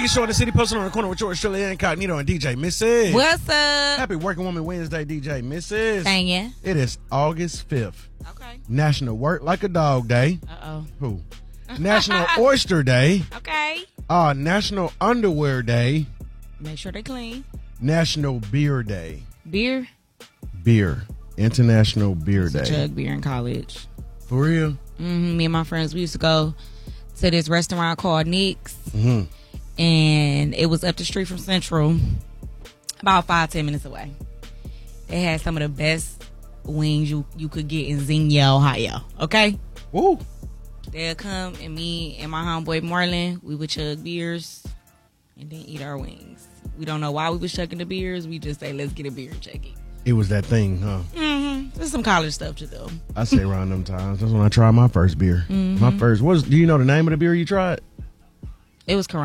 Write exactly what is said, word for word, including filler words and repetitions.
biggest show in the city, posted on the corner with George Shirley Incognito and D J Missus What's up? Happy Working Woman Wednesday, D J Missus Thank you. It is August fifth. Okay. National Work Like a Dog Day. Uh-oh. Who? National Oyster Day. Okay. Uh, National Underwear Day. Make sure they clean. National Beer Day. Beer? Beer. International Beer Used to Day. chug beer in college. For real? Mm-hmm. Me and my friends, we used to go to this restaurant called Nick's. Mm-hmm. And it was up the street from Central, about five, ten minutes away. They had some of the best wings you, you could get in Xenia, Ohio. Okay? Woo. They'll come, and me and my homeboy Marlon, we would chug beers and then eat our wings. We don't know why we was chugging the beers. We just say, let's get a beer and check it. It was that thing, huh? Mm-hmm. There's some college stuff to do. I say around them times. That's when I tried my first beer. Mm-hmm. My first. What was, do you know the name of the beer you tried? It was Corona.